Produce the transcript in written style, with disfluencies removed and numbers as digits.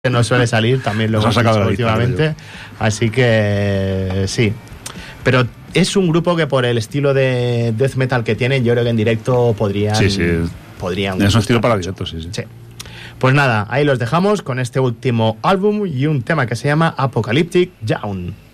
no suele salir, también lo hemos sacado últimamente, así que sí. Pero es un grupo que por el estilo de death metal que tienen, yo creo que en directo podrían... podrían es un estilo para directo, sí. Pues nada, ahí los dejamos con este último álbum y un tema que se llama Apocalyptic Yawn.